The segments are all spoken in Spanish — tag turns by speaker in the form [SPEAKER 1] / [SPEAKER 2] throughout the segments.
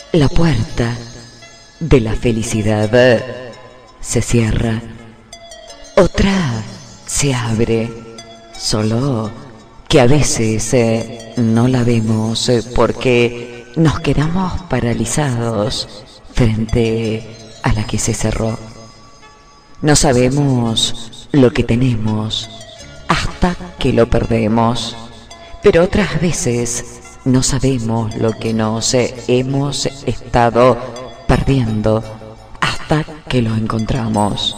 [SPEAKER 1] La puerta de la felicidad se cierra, otra se abre, solo que a veces no la vemos porque nos quedamos paralizados frente a la que se cerró. No sabemos lo que tenemos hasta que lo perdemos, pero otras veces no sabemos lo que nos hemos estado perdiendo hasta que lo encontramos.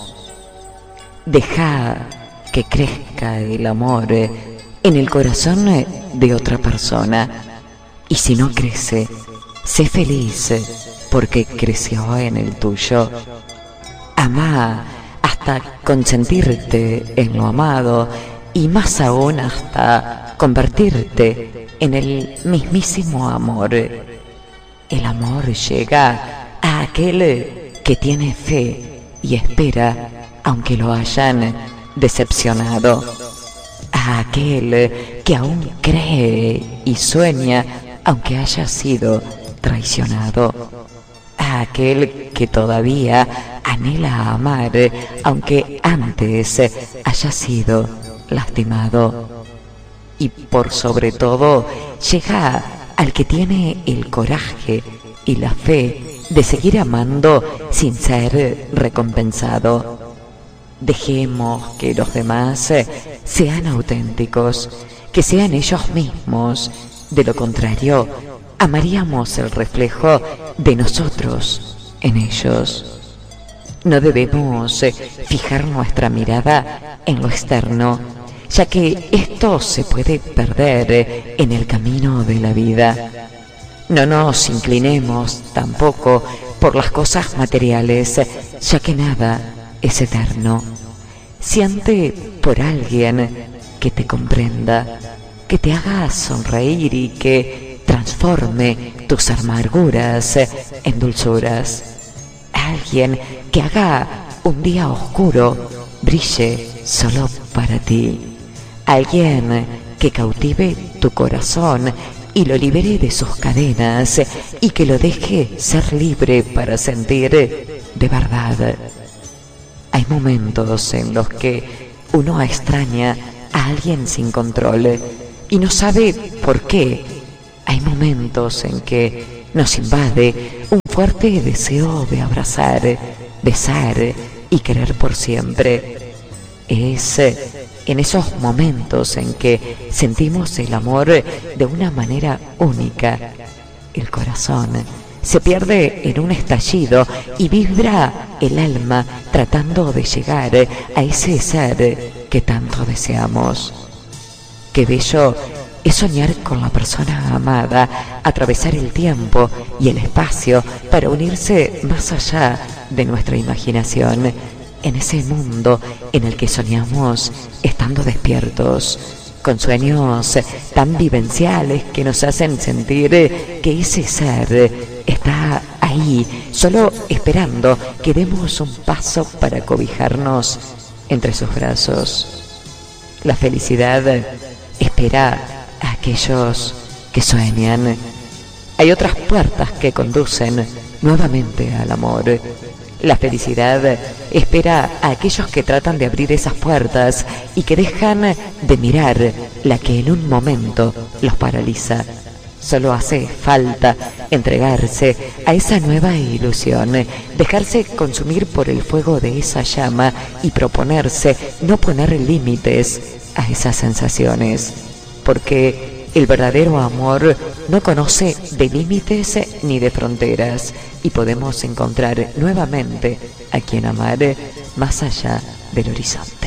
[SPEAKER 1] Deja que crezca el amor en el corazón de otra persona, y si no crece, sé feliz porque creció en el tuyo. Ama hasta consentirte en lo amado, y más aún hasta convertirte en el mismísimo amor. El amor llega a aquel que tiene fe y espera aunque lo hayan decepcionado, a aquel que aún cree y sueña aunque haya sido traicionado, a aquel que todavía anhela amar aunque antes haya sido lastimado. Y por sobre todo llega al que tiene el coraje y la fe de seguir amando sin ser recompensado. Dejemos que los demás sean auténticos, que sean ellos mismos. De lo contrario, amaríamos el reflejo de nosotros en ellos. No debemos fijar nuestra mirada en lo externo, ya que esto se puede perder en el camino de la vida. No nos inclinemos tampoco por las cosas materiales, ya que nada es eterno. Siente por alguien que te comprenda, que te haga sonreír y que transforme tus amarguras en dulzuras. Alguien que haga un día oscuro brille solo para ti. Alguien que cautive tu corazón y lo libere de sus cadenas y que lo deje ser libre para sentir de verdad. Hay momentos en los que uno extraña a alguien sin control y no sabe por qué. Hay momentos en que nos invade un fuerte deseo de abrazar, besar y querer por siempre. Es en esos momentos en que sentimos el amor de una manera única. El corazón se pierde en un estallido y vibra el alma tratando de llegar a ese ser que tanto deseamos. Qué bello es soñar con la persona amada, atravesar el tiempo y el espacio para unirse más allá de nuestra imaginación, en ese mundo en el que soñamos estando despiertos, con sueños tan vivenciales que nos hacen sentir que ese ser está ahí, solo esperando que demos un paso para cobijarnos entre sus brazos. La felicidad espera a aquellos que sueñan. Hay otras puertas que conducen nuevamente al amor. La felicidad espera a aquellos que tratan de abrir esas puertas y que dejan de mirar la que en un momento los paraliza. Solo hace falta entregarse a esa nueva ilusión, dejarse consumir por el fuego de esa llama y proponerse no poner límites a esas sensaciones, porque el verdadero amor no conoce de límites ni de fronteras y podemos encontrar nuevamente a quien amar más allá del horizonte.